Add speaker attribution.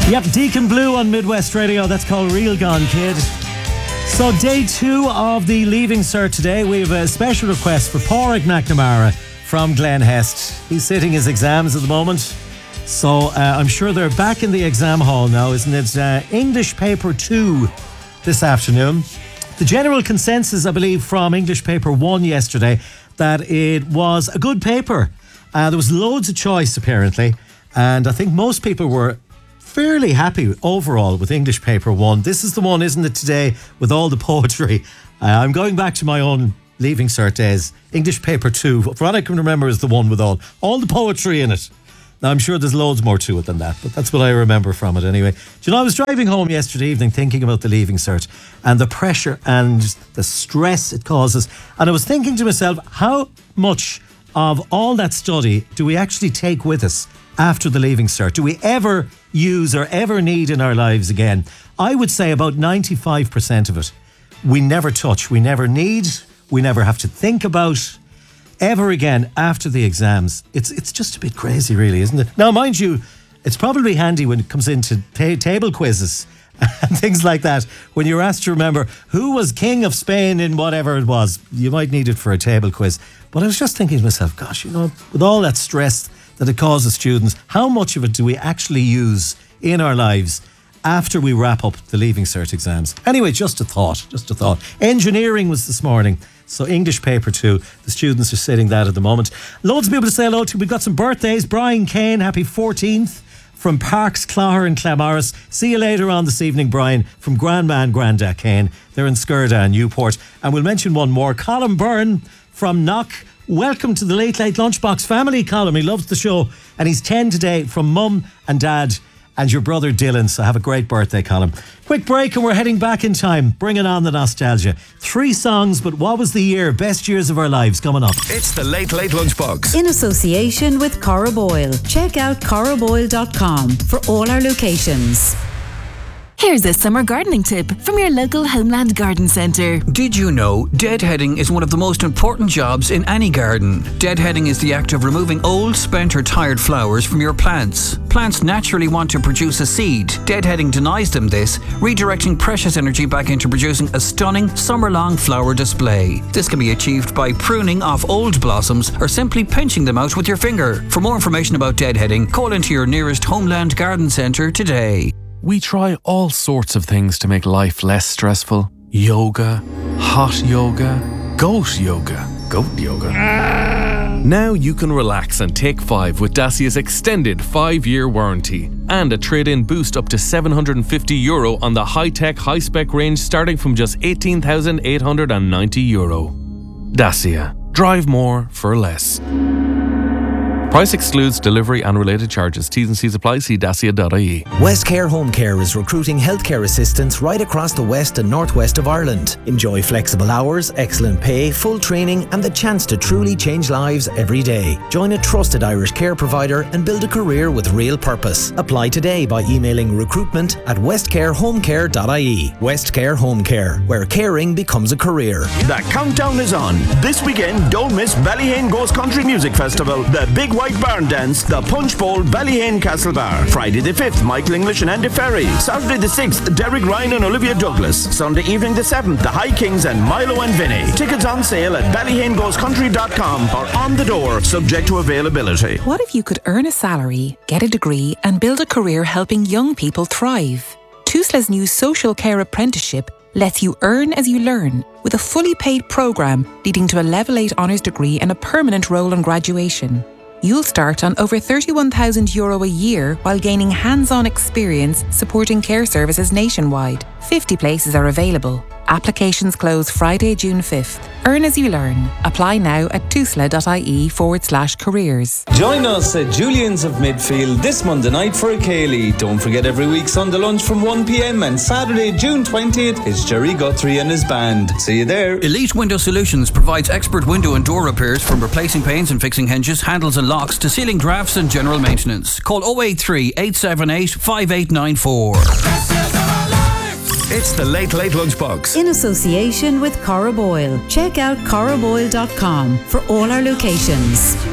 Speaker 1: Yep, Deacon Blue on Midwest Radio. That's called Real Gone Kid. So day 2 of the Leaving Cert today. We have a special request for Pádraig McNamara from Glen Hest. He's sitting his exams at the moment. So I'm sure they're back in the exam hall now, isn't it? English Paper 2 this afternoon. The general consensus, I believe, from English Paper 1 yesterday, that it was a good paper. There was loads of choice, apparently. And I think most people were fairly happy overall with English Paper 1. This is the one, isn't it, today, with all the poetry. I'm going back to my own Leaving Cert days. English Paper 2, from what I can remember, is the one with all the poetry in it. Now, I'm sure there's loads more to it than that, but that's what I remember from it anyway. Do you know, I was driving home yesterday evening thinking about the Leaving Cert and the pressure and the stress it causes. And I was thinking to myself, how much of all that study do we actually take with us after the Leaving Cert? Do we ever use or ever need in our lives again? I would say about 95% of it we never touch, we never need, we never have to think about ever again after the exams. It's just a bit crazy, really, isn't it? Now, mind you, it's probably handy when it comes into table quizzes and things like that. When you're asked to remember who was king of Spain in whatever it was, you might need it for a table quiz. But I was just thinking to myself, gosh, you know, with all that stress that it causes students, how much of it do we actually use in our lives after we wrap up the Leaving Cert exams? Anyway, just a thought. Engineering was this morning. So English Paper 2, the students are sitting that at the moment. Loads of people to say hello to. We've got some birthdays. Brian Kane, happy 14th from Parks, Clogher and Claremorris. See you later on this evening, Brian, from Grandman Granda Kane. They're in Skerda and Newport. And we'll mention one more. Colin Byrne from Knock. Welcome to the Late Late Lunchbox family, Colin. He loves the show. And he's 10 today from Mum and Dad and your brother Dylan. So have a great birthday, Colin. Quick break and we're heading back in time, bringing on the nostalgia. 3 songs, but what was the year? Best years of our lives coming up.
Speaker 2: It's the Late Late Lunchbox.
Speaker 3: In association with Cora Boyle. Check out coraboyle.com for all our locations.
Speaker 4: Here's a summer gardening tip from your local Homeland Garden Centre.
Speaker 5: Did you know deadheading is one of the most important jobs in any garden? Deadheading is the act of removing old, spent or tired flowers from your plants. Plants naturally want to produce a seed. Deadheading denies them this, redirecting precious energy back into producing a stunning, summer-long flower display. This can be achieved by pruning off old blossoms or simply pinching them out with your finger. For more information about deadheading, call into your nearest Homeland Garden Centre today.
Speaker 6: We try all sorts of things to make life less stressful. Yoga, hot yoga, goat yoga. Now you can relax and take 5 with Dacia's extended 5-year warranty and a trade-in boost up to €750 on the high-tech, high-spec range starting from just €18,890. Dacia. Drive more for less. Price excludes delivery and related charges. T's and C's apply. See dacia.ie.
Speaker 7: Westcare Home Care is recruiting healthcare assistants right across the west and northwest of Ireland. Enjoy flexible hours, excellent pay, full training and the chance to truly change lives every day. Join a trusted Irish care provider and build a career with real purpose. Apply today by emailing recruitment@westcarehomecare.ie. Westcare Home Care, where caring becomes a career.
Speaker 8: The countdown is on. This weekend, don't miss Ballyhane Goes Country Music Festival, the Big White Barn Dance, the Punch Bowl, Ballyhane Castle Bar. Friday the 5th, Michael English and Andy Ferry. Saturday the 6th, Derek Ryan and Olivia Douglas. Sunday evening the 7th, the High Kings and Milo and Vinny. Tickets on sale at ballyhanegoescountry.com or on the door, subject to availability.
Speaker 9: What if you could earn a salary, get a degree and build a career helping young people thrive? TUSLA's new social care apprenticeship lets you earn as you learn with a fully paid programme leading to a Level 8 honours degree and a permanent role on graduation. You'll start on over €31,000 a year while gaining hands-on experience supporting care services nationwide. 50 places are available. Applications close Friday, June 5th. Earn as you learn. Apply now at tusla.ie/careers.
Speaker 10: Join us at Julian's of Midfield this Monday night for a Ceilidh. Don't forget every week Sunday lunch from 1 p.m. and Saturday, June 20th is Jerry Guthrie and his band. See you there.
Speaker 5: Elite Window Solutions provides expert window and door repairs from replacing panes and fixing hinges, handles and locks to ceiling drafts and general maintenance. Call 083 878 5894.
Speaker 2: It's the Late Late Lunchbox.
Speaker 3: In association with Cora Boyle. Check out coraboyle.com for all our locations.